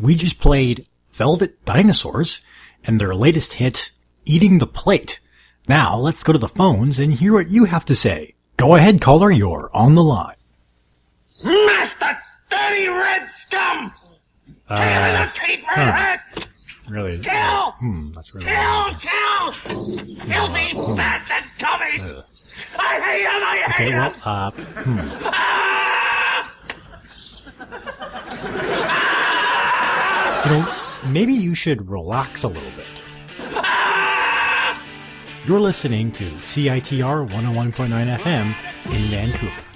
We just played Velvet Dinosaurs and their latest hit, Eating the Plate. Now, let's go to the phones and hear what you have to say. Go ahead, caller, you're on the line. Master dirty red scum! Take him in the teeth where it hurts! Really? Kill! That's really Kill! Filthy bastard Tommy! I hate him! I hate him! Maybe you should relax a little bit. You're listening to CITR 101.9 FM in Vancouver.